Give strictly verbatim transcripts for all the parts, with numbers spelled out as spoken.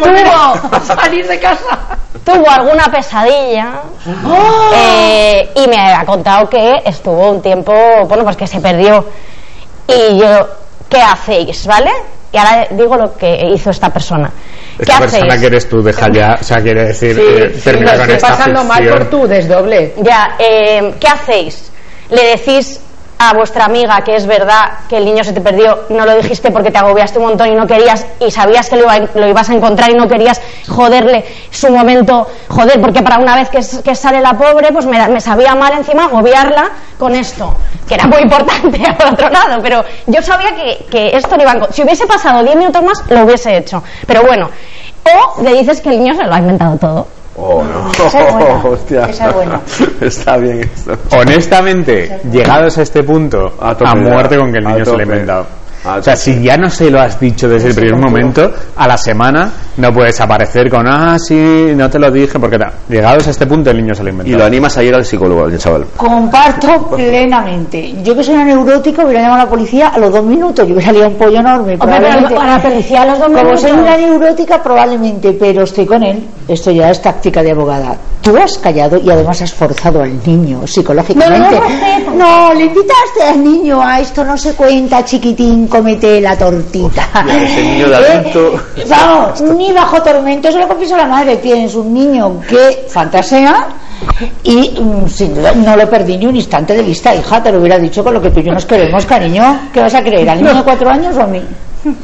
motivo salir de casa. Tuvo alguna pesadilla ¡oh! eh, y me ha contado que estuvo un tiempo, bueno, pues que se perdió. Y yo, ¿qué hacéis? ¿Vale? Y ahora digo lo que hizo esta persona. ¿Qué esta hacéis? persona que eres tú, deja ya, o sea, quiere decir, sí, eh, sí, termina lo con estoy esta pasando ficción. mal por tu desdoble. Ya, eh, ¿qué hacéis? ¿Le decís a vuestra amiga que es verdad que el niño se te perdió, no lo dijiste porque te agobiaste un montón y no querías, y sabías que lo, iba, lo ibas a encontrar y no querías joderle su momento, joder, porque para una vez que, que sale la pobre, pues me, me sabía mal encima agobiarla con esto, que era muy importante por otro lado, pero yo sabía que, que esto lo iba a encontrar. Si hubiese pasado diez minutos más, lo hubiese hecho, pero bueno. O le dices que el niño se lo ha inventado todo. Oh, no. Esa es buena. Hostia. Esa es buena. Está bien esto. Honestamente, llegados a este punto, a, a muerte con que el niño se lo ha inventado. O sea, si ya no se lo has dicho desde el primer momento, a la semana no puedes aparecer con, ah, sí, no te lo dije, porque tal. Llegados a este punto, el niño se lo ha inventado. Y lo animas a ir al psicólogo, el chaval. Comparto plenamente. Yo que soy una neurótica hubiera llamado a la policía a los dos minutos. Yo hubiera salido un pollo enorme. Hombre, pero a la policía a los dos Como minutos. soy una neurótica, probablemente, pero estoy con él. Esto ya es táctica de abogada. Tú has callado y además has forzado al niño psicológicamente. No, no, no, no, le invitaste al niño a esto no se cuenta, chiquitín, cómete la tortita. Hostia, ese niño de adulto. Eh, vamos, ni bajo tormento, eso lo confieso a la madre. Tienes un niño que fantasea y mm, sin duda no lo perdí ni un instante de vista. Hija, te lo hubiera dicho con lo que tú y yo nos queremos, cariño. ¿Qué vas a creer? ¿Al niño de cuatro años o a mí?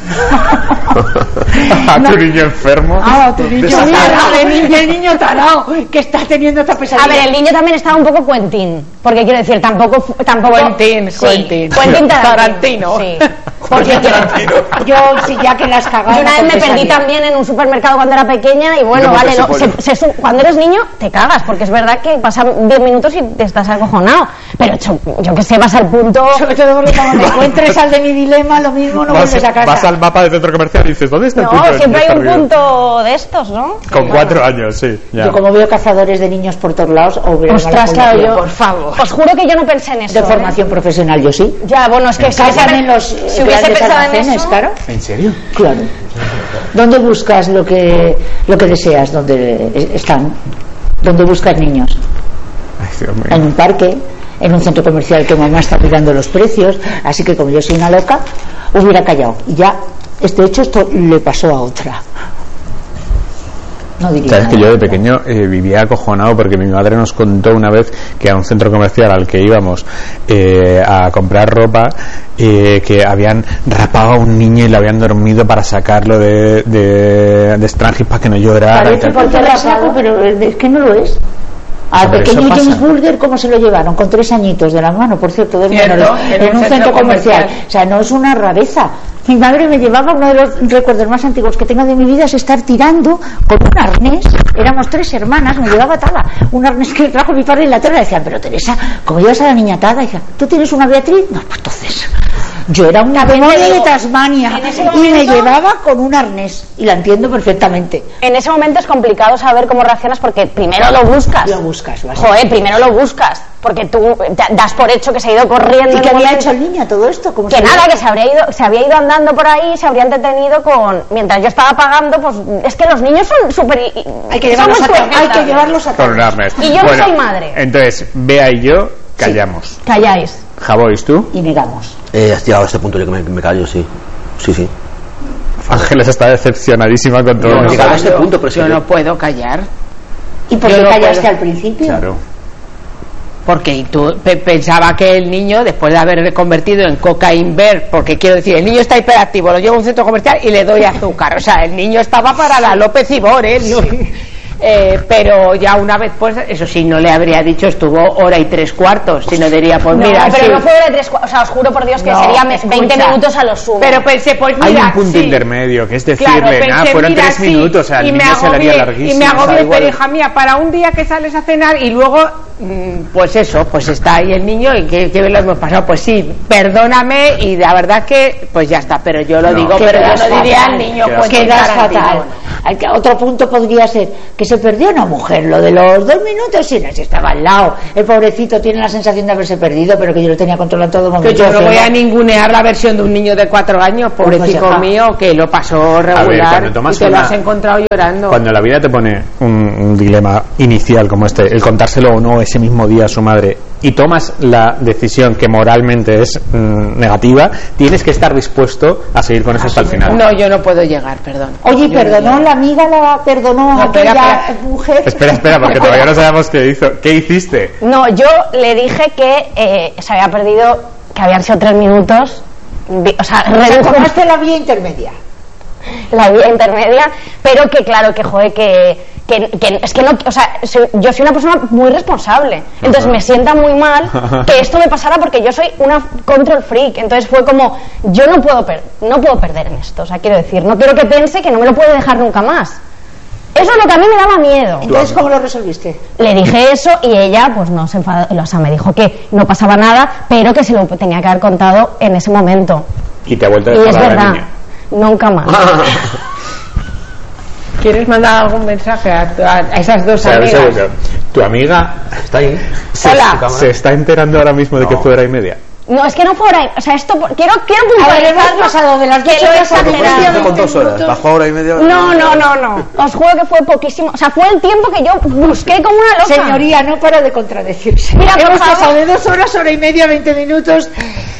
A No. tu niño enfermo. Ah, a tu niño tarao, el niño, el niño tarao que está teniendo esta pesadilla. A ver, el niño también estaba un poco Quentin, porque quiero decir, tampoco fu- tampoco Quentin, sí, Quentin. Quentin Tarantino. Tarantino. Sí. Porque yo, Yo, si ya que las cagadas. yo una vez me perdí confesaría. también en un supermercado cuando era pequeña y bueno, ¿Y cómo vale, te no, se se- se su- cuando eres niño te cagas, porque es verdad que pasan diez minutos y te estás acojonado, pero yo, yo que sé, vas al punto. Sobre todo porque cuando te encuentres al de mi dilema, lo mismo no vas, vuelves a casa. vas al mapa del centro comercial y dices, ¿dónde está el punto? No, del siempre niño hay un perdido? punto de estos, ¿no? Con cuatro años, sí. Ya. Yo como veo cazadores de niños por todos lados, o hubiera Ostras, llamado a la claro, policía. yo, por favor. os juro que yo no pensé en eso. De ¿eh? formación profesional, yo sí. Ya, bueno, es que si Cazan hubiese, en los si eh, hubiese grandes pensado en almacenes, eso, claro. ¿En serio? Claro. ¿Dónde buscas lo que lo que deseas? ¿Dónde están? ¿Dónde buscas niños? Ay, Dios mío. En un parque, en un centro comercial que mamá está mirando los precios, así que como yo soy una loca, hubiera callado. Y ya, este hecho, esto le pasó a otra. No diría Sabes nada. que yo de pequeño eh, vivía acojonado porque mi madre nos contó una vez que a un centro comercial al que íbamos eh, a comprar ropa eh, que habían rapado a un niño y lo habían dormido para sacarlo de, de, de Strangis para que no llorara y Parece tal. porque la saco, pero es que no lo es. Al Pero pequeño eso pasa. James Bulger, ¿cómo se lo llevaron? Con tres añitos de la mano, por cierto, dos Cierto, menores, en en un un centro centro comercial. comercial. O sea, no es una rareza. Mi madre me llevaba, uno de los recuerdos más antiguos que tengo de mi vida es estar tirando con un arnés. Éramos tres hermanas, me llevaba atada. Un arnés que trajo mi padre en la tierra. Decían, pero Teresa, ¿cómo llevas a la niña atada? Y decía, ¿tú tienes una Beatriz? No, pues entonces. Yo era una También te demonia de digo, Tasmania en ese y me momento- llevaba con un arnés. Y la entiendo perfectamente. en ese momento es complicado saber cómo reaccionas porque primero lo buscas. Lo buscas, ¿vale? Joder, primero lo buscas, porque tú te- das por hecho que se ha ido corriendo. ¿Y en qué un había momento. hecho el niño todo esto? ¿Cómo Que se nada, llama? que se habría ido, se había ido andando por ahí, se habría entretenido con. Mientras yo estaba pagando, pues es que los niños son súper. Hay que llevarlos a todos. Hay que llevarlos a Con todos. un arnés. Y yo no Bueno, soy madre. Entonces, Bea y yo callamos. Calláis. Javois, ¿tú? Y negamos. Eh, has llegado a este punto yo que me, me callo, sí. Sí, sí. Ángeles está decepcionadísima con todo. No, esto. llegado a este punto, pero Yo sí. no puedo callar. ¿Y por Yo qué no callaste puedo. al principio? Claro. Porque tú pe- pensaba que el niño, después de haber reconvertido en cocaine bear, porque quiero decir, el niño está hiperactivo, lo llevo a un centro comercial y le doy azúcar. O sea, el niño estaba para la López Ibor, ¿eh? No. Eh, pero ya una vez, pues, eso sí, no le habría dicho, estuvo hora y tres cuartos, sino diría, pues No, mira, pero sí. no fue de tres cua- O sea, os juro por Dios que No, sería me- escucha. veinte minutos a lo sumo. Pero pensé, pues Hay mira, un punto sí. intermedio, que es Claro, decirle, nada, pensé, fueron mira, tres sí, minutos, o sea, el y me niño se le haría agobié, larguísimo. y me o sea, agobié, igual- pero hija mía, para un día que sales a cenar y luego pues eso, pues está ahí el niño y que, que lo hemos pasado, pues sí, perdóname y la verdad que pues ya está, pero yo lo No. digo, pero yo no diría al niño, Quedas pues Quedas Tarantino. fatal. Al que- Otro punto podría ser que se perdió una mujer, lo de los dos minutos, si no, si estaba al lado. El pobrecito tiene la sensación de haberse perdido, pero que yo lo tenía controlado en todo momento. Que yo no voy a ¿no? ningunear la versión de un niño de cuatro años, pobrecito Pues, ajá. mío, que lo pasó ver, regular cuando tomas y te lo una- has encontrado llorando. Cuando la vida te pone un, un dilema inicial como este, el contárselo o no ese mismo día a su madre, y tomas la decisión que moralmente es mm, negativa, tienes que estar dispuesto a seguir con eso hasta el final. No, yo no puedo llegar, perdón. Oye, Yo no ¿perdonó llego. la amiga, la perdonó a No, espera, aquella espera. mujer? Espera, espera, porque todavía no sabemos qué hizo. ¿Qué hiciste? No, yo le dije que eh, se había perdido, que habían sido tres minutos. vi- O sea, O sea, redujo tomaste la vía intermedia. la vía intermedia, pero que claro, que joder, que, que, que es que no, o sea, soy- yo soy una persona muy responsable, entonces Ajá. me sienta muy mal que esto me pasara porque yo soy una control freak, entonces fue como, yo no puedo, per- no puedo perder en esto, o sea, quiero decir, no quiero que piense que no me lo puede dejar nunca más. Eso es lo que a mí me daba miedo. Entonces, ¿cómo lo resolviste? Le dije eso y ella pues no se enfadó, o sea, me dijo que no pasaba nada, pero que se lo tenía que haber contado en ese momento. Y te ha vuelto a Y es dejar a la verdad, niña. nunca más. ¿Quieres mandar algún mensaje a, a- a esas dos O sea, amigas? un segundo. Tu amiga Está ahí. se, Hola. se está enterando ahora mismo de que No. fue hora y media. No, es que no fuera, o sea, esto, quiero, quiero A ver, hemos puntualizarlo, pasado de las que dos lo he horas a Pero fue exagerado. con dos horas. Bajó hora y media. No, no, no, no, os juro que fue poquísimo, o sea, fue el tiempo que yo busqué como una loca. Señoría, no para de contradecirse. Mira, por hemos favor. pasado de dos horas, hora y media, veinte minutos.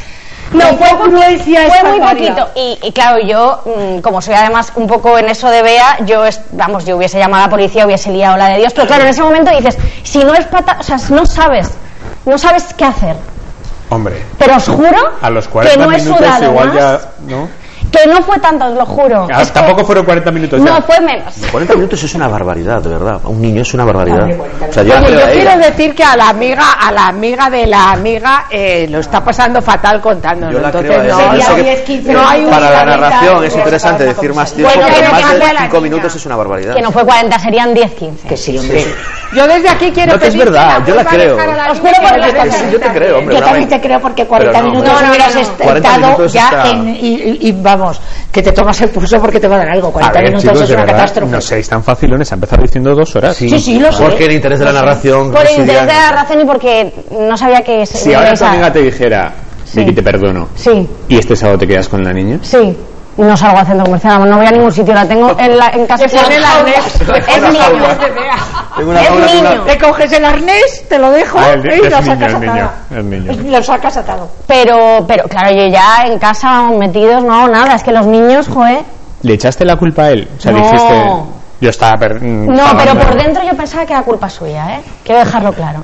No, La fue, congruencia es fue muy palmaria. poquito. Y, y claro, yo, mm, como soy además un poco en eso de Bea, yo, es- vamos, yo hubiese llamado a la policía, hubiese liado la de Dios, pero claro, en ese momento dices, si no es pata, o sea, no sabes, no sabes qué hacer. Hombre, Pero os juro a los que cuarenta no he minutos sudado igual más, ya... ¿no? que no fue tanto, os lo juro. Ah, Es que- tampoco fueron cuarenta minutos ya. No, fue menos. cuarenta minutos es una barbaridad, de verdad. Un niño es una barbaridad. O sea, Oye, ya yo creo a quiero ella. decir que a la amiga, a la amiga de la amiga eh, lo está pasando fatal contándolo. Yo la Entonces creo a ella. no, Yo sé no, que diez, quince no hay un Para la cuarenta, narración es ya interesante está, decir más como tiempo, Bueno, pero pero más que de fue la cinco niña. minutos es una barbaridad. Que no fue cuarenta, serían diez, quince. Que sí, hombre. Yo desde aquí quiero No, que es pedir verdad, la yo la vuelva a creo. dejar a la Os niña juro por que Dios la que deje sí, yo te estar creo, bien. hombre. Yo una también vez. te creo porque cuarenta Pero no, minutos no, no, hubieras no, no. cuarenta estado minutos ya está- en, y, y- y vamos, que te tomas el pulso porque te va a dar algo. A cuarenta ver, minutos chicos, es de una verdad, catástrofe. no seáis tan facilones. Ha empezado diciendo dos horas. Sí, sí, lo sé. Porque el interés de la narración. Por el residía interés de en la eso. razón y porque no sabía que... se- Si ahora tu esa- amiga te dijera, Sí. Vicky, te perdono, Sí, y este sábado te quedas con la niña, sí. No salgo al centro comercial, no voy a ningún sitio, la tengo en, la, en casa. Se pone el arnés. Es niño. Tengo una Es jaula con niño. una- Te coges el arnés, te lo dejo Ah, el- y es lo niño, sacas es niño, atado. es niño. Y lo sacas atado. Pero, pero claro, yo ya en casa vamos, metidos no hago nada, es que los niños, joder... ¿le echaste la culpa a él? O sea, No. dijiste, yo estaba... per- mm, No, pero pagando". por dentro yo pensaba que era culpa suya, ¿eh? Quiero dejarlo claro.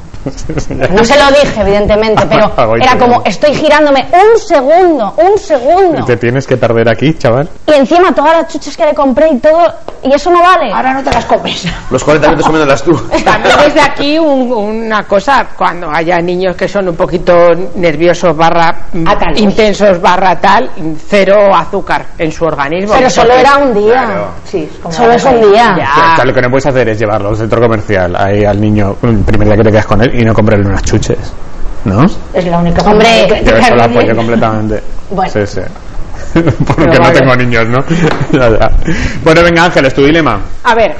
No se lo dije, evidentemente, pero Ay, era qué como, bueno. estoy girándome un segundo, un segundo. Te tienes que perder aquí, chaval. Y encima todas las chuches que le compré y todo, y eso no vale. Ahora no te las comes. Los cuarenta minutos comiéndolas tú. También desde aquí un- una cosa, cuando haya niños que son un poquito nerviosos barra mm, Atalos. intensos barra tal, cero azúcar en su organismo. Pero solo Porque- era un día. Claro. Sí, es como Solo la es un cosa. día. Ya. O sea, lo que no puedes hacer es llevarlo al centro comercial ahí al niño el primer día que te quedas con él y no comprarle unas chuches, ¿no? Es la única Hombre, forma de que- Yo de eso lo quedarme apoyo bien. completamente. Bueno. Sí, sí. Porque Pero no vale. tengo niños, ¿no? Ya, ya. Bueno, venga, Ángeles, tu dilema. A ver,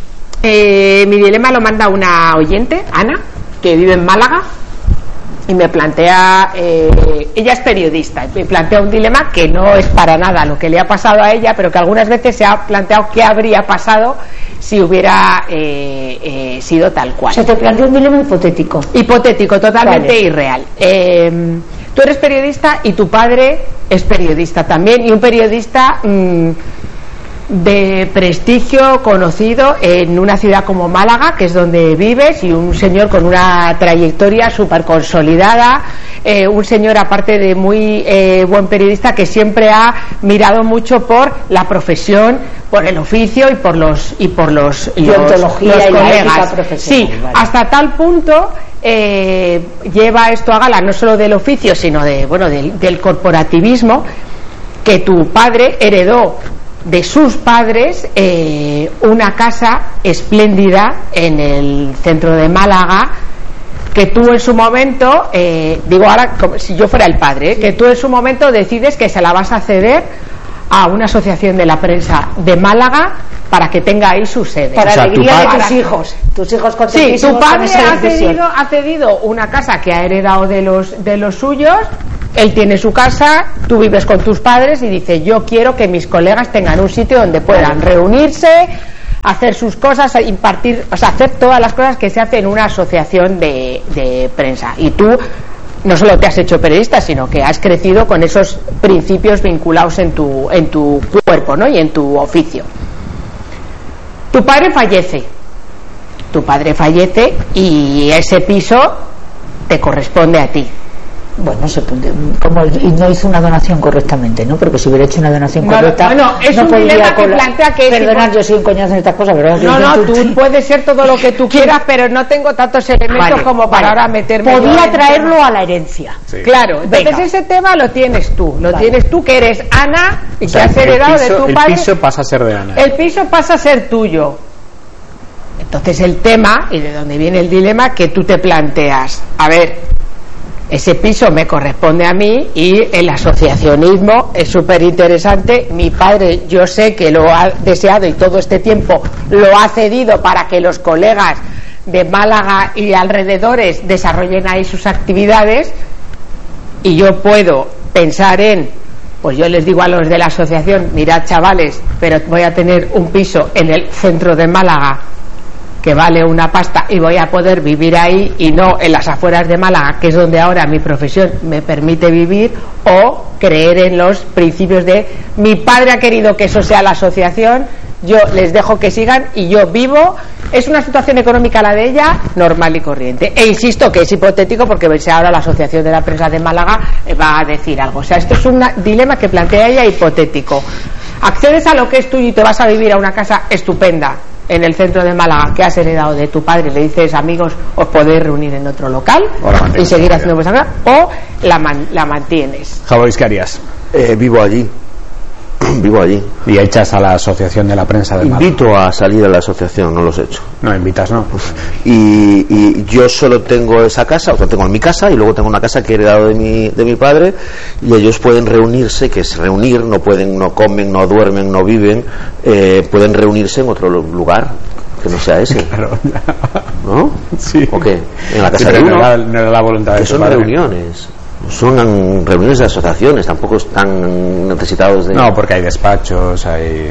eh, mi dilema lo manda una oyente, Ana, que vive en Málaga, y me plantea, eh, ella es periodista, y me plantea un dilema que no es para nada lo que le ha pasado a ella, pero que algunas veces se ha planteado qué habría pasado si hubiera eh, eh, sido tal cual. Se te plantea un dilema hipotético. Hipotético, totalmente Vale. irreal. Eh, tú eres periodista y tu padre es periodista también, y un periodista mm, de prestigio conocido en una ciudad como Málaga, que es donde vives, y un señor con una trayectoria súper consolidada, eh, un señor aparte de muy eh, buen periodista que siempre ha mirado mucho por la profesión, por el oficio y por los y por los, los, Deontología los y la colegas. ética profesional, Sí, vale. hasta tal punto eh, lleva esto a gala no solo del oficio sino de bueno del, del corporativismo, que tu padre heredó de sus padres eh, una casa espléndida en el centro de Málaga, que tú en su momento, eh, digo ahora como si yo fuera el padre, ¿eh? que tú en su momento decides que se la vas a ceder a una asociación de la prensa de Málaga para que tenga ahí su sede. Para O sea, alegría tu de padre- tus hijos. Tus hijos Sí, contentísimos tu con padre esa ha decisión. cedido, ha cedido una casa que ha heredado de los, de los suyos, él tiene su casa, tú vives con tus padres y dice, yo quiero que mis colegas tengan un sitio donde puedan reunirse, hacer sus cosas, impartir, o sea, hacer todas las cosas que se hacen en una asociación de, de prensa. Y tú no solo te has hecho periodista, sino que has crecido con esos principios vinculados en tu, en tu cuerpo, ¿no? Y en tu oficio. Tu padre fallece. Tu padre fallece y ese piso te corresponde a ti. Bueno, se puede- como y no hizo una donación correctamente, ¿no? Porque si hubiera hecho una donación No, correcta, bueno, es no un podría dilema que cola- plantea que es Perdonad, igual- yo soy un coñazo en estas cosas, pero No, no, tú puedes ser todo lo que tú quieras, pero no tengo tantos elementos Vale, como para vale. ahora meterme. yo Podía en traerlo tema. a la herencia. Sí. Claro, entonces Venga. ese tema lo tienes tú, lo Vale. tienes tú que eres Ana y O sea, que has el heredado piso- de tu el padre. piso pasa a ser de Ana. El piso pasa a ser tuyo. Entonces el tema, y de donde viene el dilema, que tú te planteas, a ver, ese piso me corresponde a mí y el asociacionismo es súper interesante. Mi padre, yo sé que lo ha deseado y todo este tiempo lo ha cedido para que los colegas de Málaga y alrededores desarrollen ahí sus actividades, y yo puedo pensar en, pues yo les digo a los de la asociación, mirad chavales, pero voy a tener un piso en el centro de Málaga que vale una pasta y voy a poder vivir ahí y no en las afueras de Málaga, que es donde ahora mi profesión me permite vivir, o creer en los principios de mi padre ha querido que eso sea la asociación, yo les dejo que sigan y yo vivo. Es una situación económica la de ella normal y corriente, e insisto que es hipotético porque verse ahora la Asociación de la Prensa de Málaga eh, va a decir algo. O sea, esto es un dilema que plantea ella hipotético. Accedes a lo que es tuyo y te vas a vivir a una casa estupenda en el centro de Málaga que has heredado de tu padre, le dices, amigos, os podéis reunir en otro local O la mantienes y seguir todavía. haciendo vuestra cosa, o la, man- la mantienes. Javois, ¿qué harías? Eh, vivo allí. Vivo allí. Y echas a la asociación de la prensa de Málaga. Invito a salir a la asociación, no los he hecho. No, invitas, no. Y, y yo solo tengo esa casa, o sea, tengo en mi casa y luego tengo una casa que he heredado de mi, de mi padre, y ellos pueden reunirse, que es reunir, no pueden, no comen, no duermen, no viven, eh, pueden reunirse en otro lu- lugar que no sea ese, Claro. ¿no? Sí. ¿O qué? En la Sí, casa de pero no uno, era, no era la voluntad de que tu son padre. reuniones. Son mm, reuniones de asociaciones, tampoco están necesitados de... No, porque hay despachos, hay...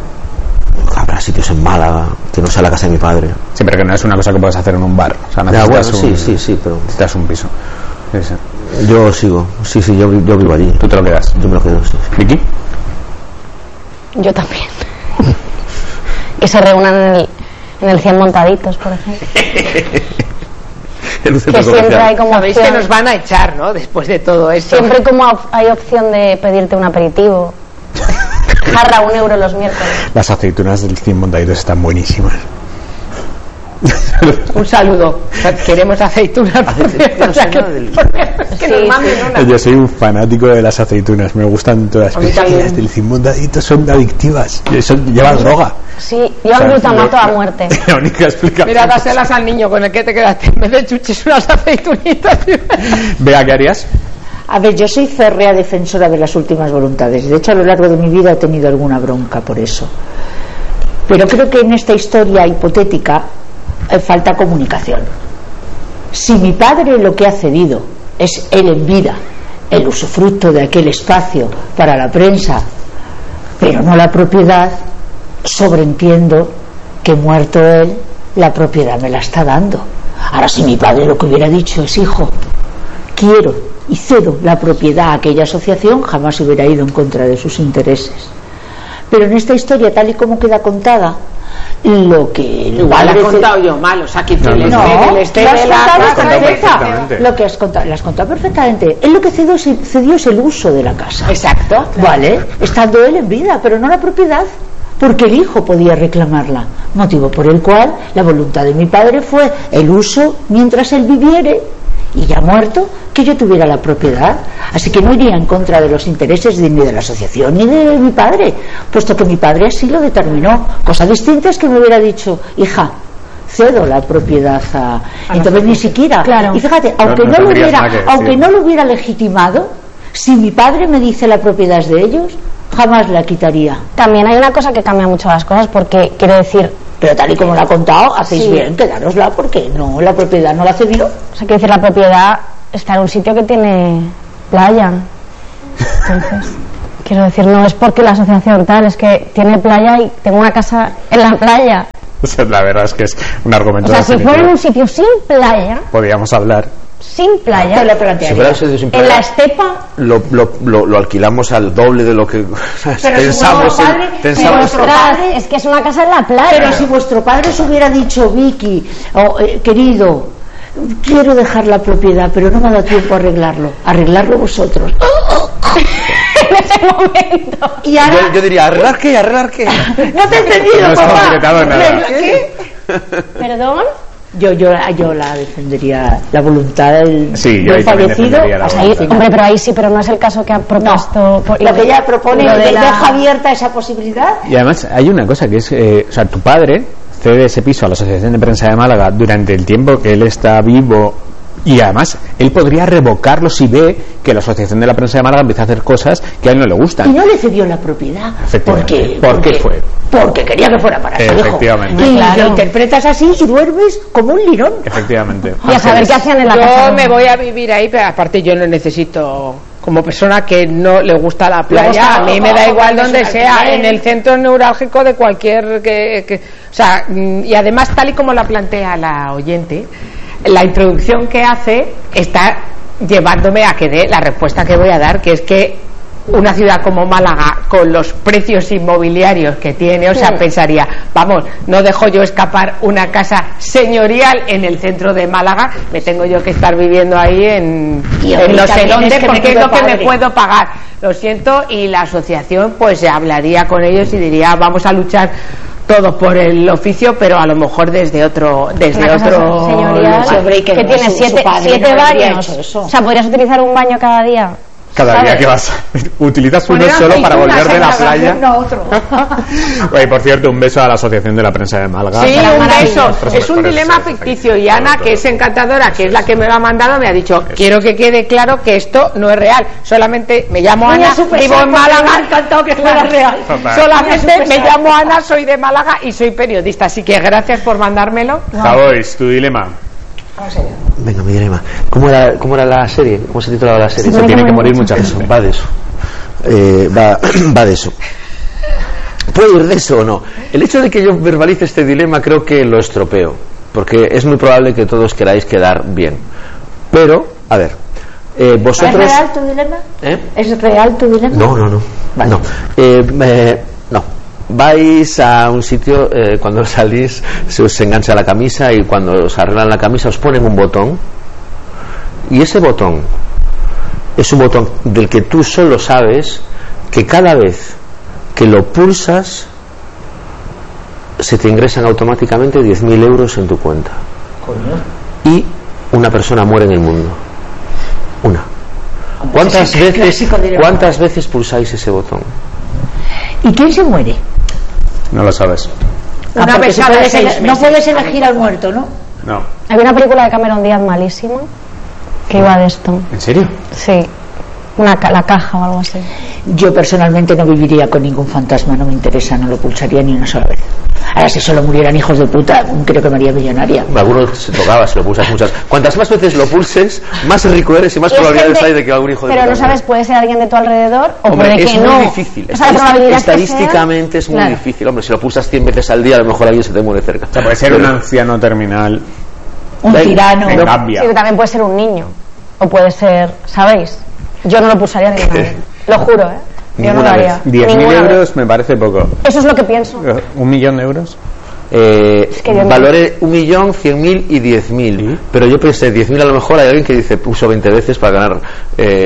Habrá sitios en Málaga que no sea la casa de mi padre. Sí, pero que no es una cosa que puedes hacer en un bar. O sea, Ya, bueno, necesitas sí, un, sí, sí, pero necesitas un piso. Sí, sí. yo sigo, sí, sí, yo, vi- yo vivo allí. Tú te lo quedas. Yo me lo quedo, sí. ¿Vicky? Yo también. Y se reúnan en el, en el cien montaditos, por ejemplo. El centro Que siempre comercial. hay como Sabéis que opción, nos van a echar, ¿no? Después de todo esto. siempre como op- hay opción de pedirte un aperitivo. Jarra un euro los miércoles. Las aceitunas del cien montaditos están buenísimas. Un saludo. Queremos aceitunas. por cierto, o sea, que, del- es que Sí, nos manden sí. una. Yo soy un fanático de las aceitunas, me gustan todas. A mí Pero es que también. las del cien montaditos son adictivas. Son, llevan droga. Sí, O llevan sea, glutamato lo- a muerte. La única explicación. Mira, dáselas al niño con el que te quedaste. En vez de chuches, unas aceitunitas. Vea, ¿qué harías? A ver, yo soy férrea defensora de las últimas voluntades. De hecho, a lo largo de mi vida he tenido alguna bronca por eso. Pero creo que en esta historia hipotética eh, falta comunicación. Si mi padre lo que ha cedido es él en vida, el usufructo de aquel espacio para la prensa, pero no la propiedad, sobreentiendo que muerto él, la propiedad me la está dando. Ahora, si mi padre lo que hubiera dicho es, hijo, quiero y cedo la propiedad a aquella asociación, jamás hubiera ido en contra de sus intereses. Pero en esta historia, tal y como queda contada, lo que el Igual la padre he ce- contado yo mal. O sea, que No, les no, debe, les lo has debe la contado casa, contado les- perfectamente. Lo que has contado, lo has contado perfectamente. Él lo que cedió, es- cedió es el uso de la casa. Exacto. Vale, estando él en vida, pero no la propiedad, porque el hijo podía reclamarla, motivo por el cual la voluntad de mi padre fue el uso mientras él viviere, y ya muerto, que yo tuviera la propiedad. Así que no iría en contra de los intereses de, ni de la asociación ni de mi padre, puesto que mi padre así lo determinó. Cosa distinta es que me hubiera dicho, hija, cedo la propiedad a, a entonces ni siquiera, claro. Y fíjate, aunque no, no, no lo hubiera aunque no lo hubiera legitimado, si mi padre me dice la propiedad es de ellos, jamás la quitaría. También hay una cosa que cambia mucho las cosas, porque quiero decir, pero tal y como lo ha contado, hacéis sí. bien, quedárosla, porque no, la propiedad no la cedió. O sea, quiero decir, la propiedad está en un sitio que tiene playa. Entonces, quiero decir, no es porque la asociación tal, es que tiene playa y tengo una casa en la playa. La verdad es que es un argumento. O sea, si fuera en un sitio sin playa, podríamos hablar. Sin playa, si fuera un sitio sin playa, en la estepa, lo, lo, lo, lo alquilamos al doble de lo que pero pensamos. Si padre, en, pensamos si padre, es que es una casa en la playa. Pero si vuestro padre os hubiera dicho, Vicky, oh, eh, querido, quiero dejar la propiedad, pero no me ha dado tiempo a arreglarlo, arreglarlo vosotros. En ese momento. Y ahora, yo, yo diría, ¿arreglar qué? ¿Arreglar qué? No te he entendido, no papá. ¿Arreglar qué? ¿Perdón? Yo, yo, yo la defendería, la voluntad del, sí, del fallecido. O sea, ahí, hombre, pero ahí sí, pero no es el caso que ha propuesto. No, por, lo que ella propone, lo de la... deja abierta esa posibilidad. Y además hay una cosa que es, eh, o sea, tu padre cede ese piso a la Asociación de Prensa de Málaga durante el tiempo que él está vivo. Y además, él podría revocarlo si ve que la Asociación de la Prensa de Málaga empieza a hacer cosas que a él no le gustan. Y no le cedió la propiedad. Efectivamente. Porque, ¿Por porque, qué fue? Porque quería que fuera para su hijo. Efectivamente. Y claro. lo interpretas así y duermes como un lirón. Efectivamente. Y a saber qué hacían en la yo casa. Yo me voy a vivir ahí, pero aparte yo no necesito... Como persona que no le gusta la playa, gusta, a mí me da igual donde sea, en el centro neurálgico de cualquier... Que, que, o sea, y además tal y como la plantea la oyente, la introducción que hace está llevándome a que dé la respuesta que voy a dar, que es que una ciudad como Málaga, con los precios inmobiliarios que tiene, o sea, sí. pensaría, vamos, no dejo yo escapar una casa señorial en el centro de Málaga, me tengo yo que estar viviendo ahí en, en no sé dónde, porque es lo que me puedo pagar. Lo siento, y la asociación pues se hablaría con ellos y diría, vamos a luchar todos por el oficio, pero a lo mejor desde otro desde una otro señorial que, que tiene su, siete, su siete no baños, o sea, podrías utilizar un baño cada día. Cada ¿sabes? día que vas, utilizas uno solo para volver de la playa. No, otro. Oye, por cierto, un beso a la Asociación de la Prensa de Málaga. Sí, un beso. Por es un dilema eso, ficticio y Ana, que es encantadora, que es la que me lo ha mandado, me ha dicho, quiero que quede claro que esto no es real. Solamente me llamo Ana, vivo en Málaga. Me ha encantado que fuera real. Solamente me llamo Ana, soy de Málaga y soy periodista. Así que gracias por mandármelo. Javois, tu dilema. Venga, mi dilema. ¿Cómo era, ¿Cómo era la serie? ¿Cómo se titulaba la serie? Se Se tiene que morir mucha gente. Va de eso. Eh, va, va de eso. ¿Puede ir de eso o no? El hecho de que yo verbalice este dilema creo que lo estropeo, porque es muy probable que todos queráis quedar bien. Pero, a ver, eh, vosotros... ¿Es real tu dilema? ¿Eh? ¿Es real tu dilema? No, no, no. Vale. No. Eh, eh, no. Vais a un sitio, eh, cuando salís se os engancha la camisa y cuando os arreglan la camisa os ponen un botón, y ese botón es un botón del que tú solo sabes que cada vez que lo pulsas se te ingresan automáticamente diez mil euros en tu cuenta. Coño. Y una persona muere en el mundo. Una. ¿Cuántas veces, ¿cuántas veces pulsáis ese botón? ¿Y quién se muere? No lo sabes. Ah, una vez puedes ele- no puedes elegir al muerto, ¿no? No. Había una película de Cameron Díaz malísima que iba de esto. ¿En serio? Sí. Una ca- la caja o algo así. Yo personalmente no viviría con ningún fantasma, no me interesa, no lo pulsaría ni una sola vez. Ahora, si solo murieran hijos de puta, creo que me haría millonaria. Algunos se tocaba, si lo pulsas muchas. Cuantas más veces lo pulses, más rico eres y más Y es probabilidades gente- hay de que algún hijo de Pero puta no sabes, muera. puede ser alguien de tu alrededor o Hombre, puede es que muy no. difícil. O sea, la probabilidad que sea- Estadísticamente es muy Claro. difícil. Hombre, si lo pulsas cien veces al día, a lo mejor alguien se te muere cerca. O sea, puede ser Pero- un anciano terminal. Un Ven, tirano. En No. Gambia. Sí, que también puede ser un niño o puede ser, ¿sabéis? Yo no lo pulsaría ni una vez. Lo juro, ¿eh? Yo no lo Ninguna haría. vez. diez mil Ninguna vez. euros me parece poco. Eso es lo que pienso. ¿Un millón de euros? Eh, Es que yo no- valoré un millón, cien mil y diez mil. ¿Sí? Pero yo pensé, diez mil a lo mejor hay alguien que dice, puso veinte veces para ganar. Eh,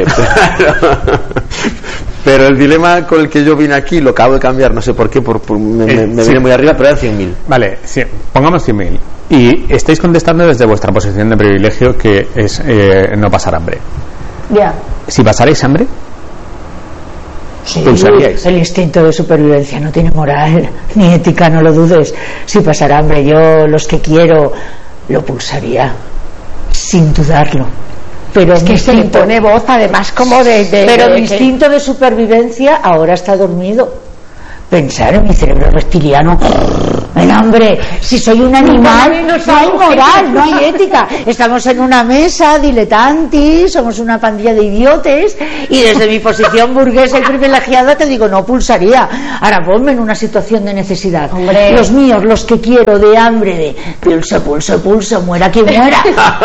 pero el dilema con el que yo vine aquí lo acabo de cambiar, no sé por qué, por, por- me, Eh, me- me sí. vine muy arriba, pero eran cien mil. Vale, sí, pongamos cien mil. Y estáis contestando desde vuestra posición de privilegio, que es eh, no pasar hambre. Ya. Si pasarais hambre, Sí, ¿Pulsaríais? el instinto de supervivencia no tiene moral ni ética, no lo dudes. Si pasara hambre, yo los que quiero lo pulsaría, sin dudarlo. Pero Es mi que se le instinto, pone voz además como de... de- pero de- mi instinto de supervivencia ahora está dormido. Pensar en mi cerebro reptiliano, en hambre, si soy un animal, no hay moral, no hay ética. Estamos en una mesa diletantis, somos una pandilla de idiotes, y desde mi posición burguesa y privilegiada te digo, no pulsaría. Ahora ponme en una situación de necesidad. Hombre. Los míos, los que quiero, de hambre, de pulso, pulso, pulso, muera quien muera.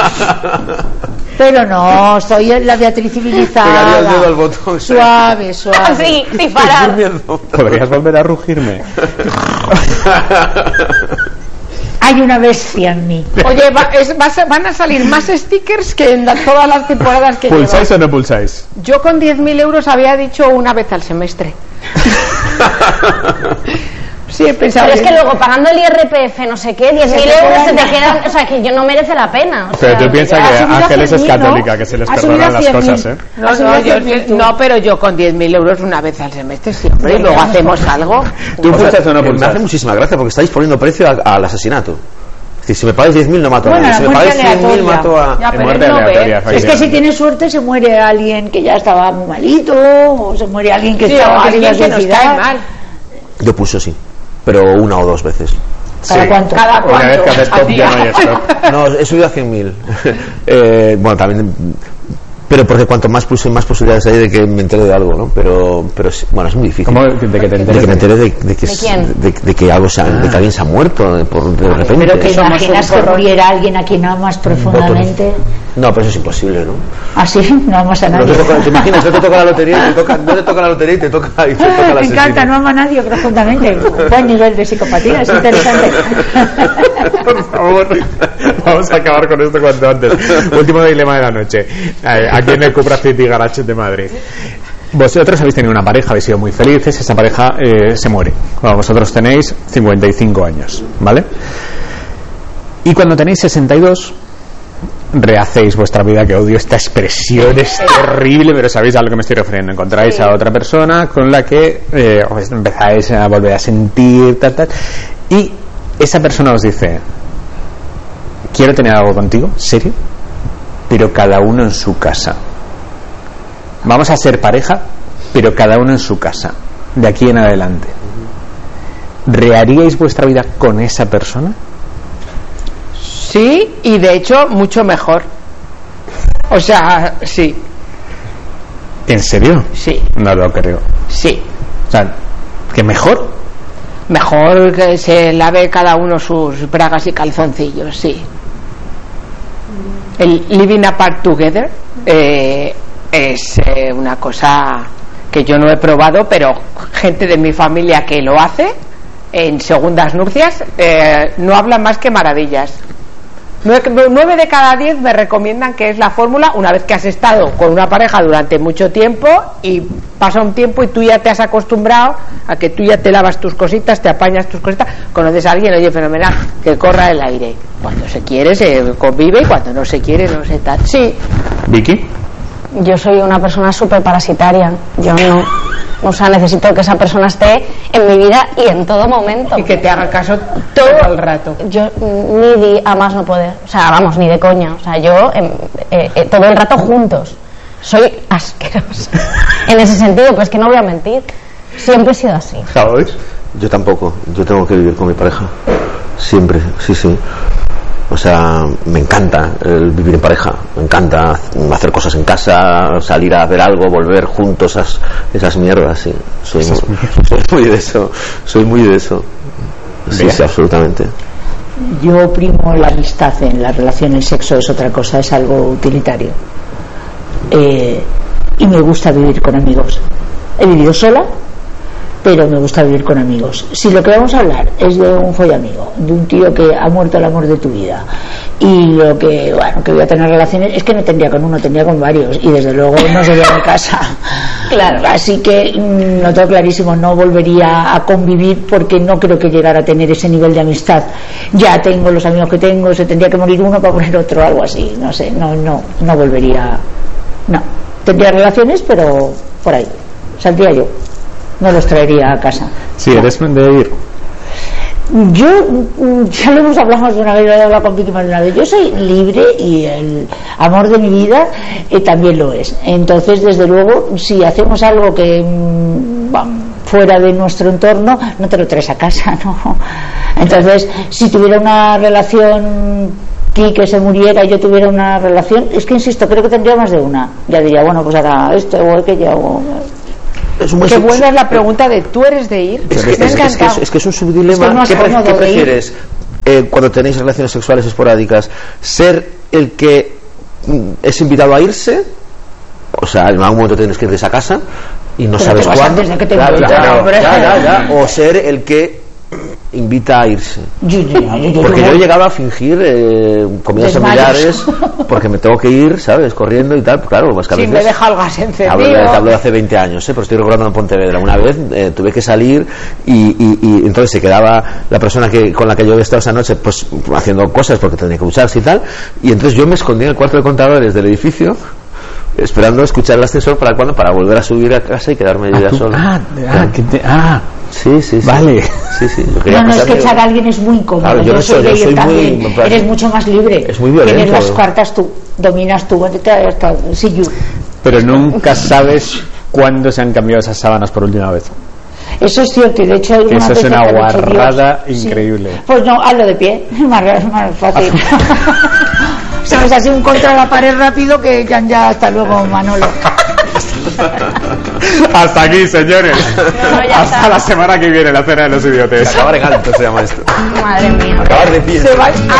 Pero no, soy la Beatriz civilizada. Pegaría el dedo al botón. Suave, suave. Así, sin parar. ¿Podrías volver a rugirme? Hay una bestia en mí. Oye, va- es- vas a- van a salir más stickers que en la- todas las temporadas que ¿Pulsáis llevo. o no pulsáis? Yo con diez mil euros había dicho una vez al semestre. Sí, he pensado. Pero es que bien. luego pagando el I R P F, no sé qué, diez mil te euros se te quedan- quedan, o sea, que yo no merece la pena. O Pero sea, tú piensas ha que subido a Ángeles es cien mil, ¿no? católica, que se les Ha subido perdonan a las cien mil. cosas, ¿eh? No, Has no, subido yo- a cien mil tú. no, pero yo con diez mil euros una vez al semestre siempre, y luego hacemos algo. ¿Tú pulsas o no Me hace pulsas? muchísima gracia porque estáis poniendo precio a- al asesinato. Es decir, si me pagáis diez mil no mato a Bueno, nadie. la Si me muerte pagáis cien mil aleatoria. mato a... Ya, En pero muerte él no ve. aleatoria, Es que si efectivamente. tiene suerte se muere alguien que ya estaba muy malito, o se muere alguien que Sí, estaba o que se iba a alguien que nos cae suicidar. mal. Yo pulso sí, pero una o dos veces. ¿Para Sí. cuánto? Cada Una vez cuánto. que haces Al top día. ya no hay stop. No, he subido a cien mil. eh, bueno, también... Pero porque cuanto más pulse, más posibilidades hay de que me entere de algo, ¿no? Pero, pero sí, bueno, es muy difícil. ¿Cómo de que te De enteres? que me entere de, de que, ¿De es- quién? de, de que algo se ha- de que alguien se ha muerto de, por, de repente. Pero que Somos imaginas un que porrón. muriera alguien a quien amas profundamente. No, pero eso es imposible, ¿no? Así, no amas a No nadie. te, toca, te imaginas, no te toca la lotería y te toca, no te toca la lotería y te toca, y te toca la Me encanta, no ama a nadie profundamente. Buen nivel de psicopatía, es interesante. Por favor, vamos a acabar con esto cuanto antes. Último dilema de la noche. Eh, Aquí en el Cupra City Garage de Madrid. Vosotros habéis tenido una pareja, habéis sido muy felices, esa pareja eh, se muere. Bueno, vosotros tenéis cincuenta y cinco años, ¿vale? Y cuando tenéis sesenta y dos, rehacéis vuestra vida, que odio esta expresión, es terrible, pero sabéis a lo que me estoy refiriendo. Encontráis a otra persona con la que eh, os empezáis a volver a sentir, tal, tal, y esa persona os dice: quiero tener algo contigo, serio, pero cada uno en su casa. Vamos a ser pareja, pero cada uno en su casa, de aquí en adelante. ¿Reharíais vuestra vida con esa persona? Sí, y de hecho mucho mejor. O sea, sí, ¿En serio? sí, No lo creo. sí. O sea, ¿que mejor? Mejor que se lave cada uno sus bragas y calzoncillos, sí. El living apart together eh, es eh, una cosa que yo no he probado, pero gente de mi familia que lo hace en segundas nupcias eh, no habla más que maravillas. Nueve, nueve de cada diez me recomiendan que es la fórmula una vez que has estado con una pareja durante mucho tiempo y pasa un tiempo y tú ya te has acostumbrado a que tú ya te lavas tus cositas, te apañas tus cositas, conoces a alguien, oye, fenomenal, que corra el aire. Cuando se quiere se convive y cuando no se quiere no se tal. Sí, ¿Vicky? Yo soy una persona súper parasitaria. Yo no. O sea, necesito que esa persona esté en mi vida y en todo momento. y que te haga caso todo el rato. Yo mm, ni di a más no poder. O sea, vamos, ni de coña. O sea, yo em, eh, eh, todo el rato juntos. Soy asquerosa. En ese sentido, pues que no voy a mentir. Siempre he sido así. ¿Sabéis? Yo tampoco, yo tengo que vivir con mi pareja. Siempre, sí, sí. O sea, me encanta el vivir en pareja, me encanta hacer cosas en casa, salir a ver algo, volver juntos, esas, esas mierdas, sí. Soy, Esas muy, mierdas. soy muy de eso, soy muy de eso. Sí, Bien. sí, absolutamente. Yo primo la amistad en la relación, el sexo es otra cosa, es algo utilitario. Eh, y me gusta vivir con amigos. He vivido sola, pero me gusta vivir con amigos. Si lo que vamos a hablar es de un follamigo, de un tío que ha muerto el amor de tu vida, y lo que, bueno, que voy a tener relaciones, es que no tendría con uno, tendría con varios, y desde luego no sería mi casa. Claro. Así que mm, lo tengo clarísimo, no volvería a convivir porque no creo que llegara a tener ese nivel de amistad. Ya tengo los amigos que tengo, se tendría que morir uno para poner otro, algo así, no sé, no, no, no volvería, no. Tendría relaciones, pero por ahí, saldría yo. no los traería a casa. Sí, eres de ir. Yo, ya lo hemos hablado más de una vez, lo he hablado con Vicky más de una vez. Yo soy libre y el amor de mi vida eh, también lo es. Entonces, desde luego, si hacemos algo que mmm, fuera de nuestro entorno, no te lo traes a casa, ¿no? Entonces, si tuviera una relación, que se muriera y yo tuviera una relación, es que insisto, creo que tendría más de una. Ya diría, bueno, pues ahora esto o aquello. O... Es muy que buena es la pregunta de ¿tú eres de ir? Es que, es, es, es, que, es, es que es un subdilema. ¿Qué, pre ¿qué prefieres eh, cuando tenéis relaciones sexuales esporádicas? ¿Ser el que mm, es invitado a irse? O sea, en algún momento tienes que ir de esa casa y no pero sabes cuándo. De que te claro, claro, ya, ya, ya. O ser el que invita a irse. Yo, yo, yo, yo, porque yo, yo he llegado a fingir eh, comidas familiares porque me tengo que ir, ¿sabes? Corriendo y tal. Claro, pues que a sí, veces, me deja el gas encendido. Hablo de, hablo de hace veinte años, ¿eh? Pero estoy recordando en Pontevedra. Una vez eh, tuve que salir y, y, y entonces se quedaba la persona que con la que yo había estado esa noche pues haciendo cosas porque tenía que ducharse y tal. Y entonces yo me escondí en el cuarto de contadores del edificio esperando escuchar el ascensor para cuando para volver a subir a casa y quedarme yo ya solo. Ah, ah, que te, ah. Sí, sí, sí. Vale. Sí, sí. No, no, es que echar a alguien es muy incómodo. Claro, yo, yo no soy de ir también. Muy, eres mucho más libre. Es muy violento. Tienes las cartas tú, dominas tú. Sí, yo. Pero nunca sabes cuándo se han cambiado esas sábanas por última vez. Eso es cierto, y de hecho hay una eso es una que guarrada Dios, increíble. Sí. Pues no, hazlo de pie, más, más fácil. Sabes, así un contra la pared rápido que ya, ya hasta luego, Manolo. Hasta aquí, señores. No, hasta está. La semana que viene, la cena de los idiotes. Acabar en alto se llama esto. Madre mía. Acabar de pie. Se va a